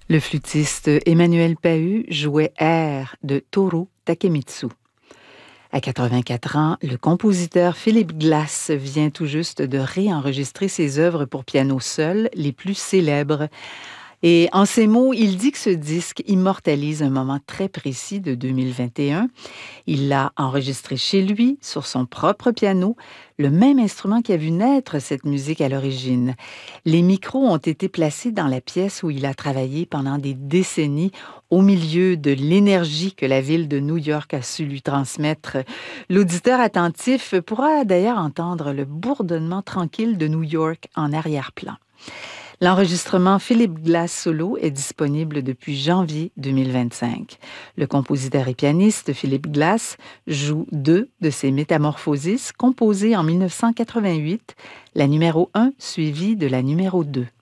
Le flûtiste Emmanuel Pahud jouait Air de Toru Takemitsu. À 84 ans, le compositeur Philip Glass vient tout juste de réenregistrer ses œuvres pour piano seul, les plus célèbres. Et en ces mots, il dit que ce disque immortalise un moment très précis de 2021. Il l'a enregistré chez lui, sur son propre piano, le même instrument qui a vu naître cette musique à l'origine. Les micros ont été placés dans la pièce où il a travaillé pendant des décennies, au milieu de l'énergie que la ville de New York a su lui transmettre. L'auditeur attentif pourra d'ailleurs entendre le bourdonnement tranquille de New York en arrière-plan. L'enregistrement Philip Glass Solo est disponible depuis janvier 2025. Le compositeur et pianiste Philip Glass joue deux de ses métamorphoses composées en 1988, la numéro 1 suivie de la numéro 2.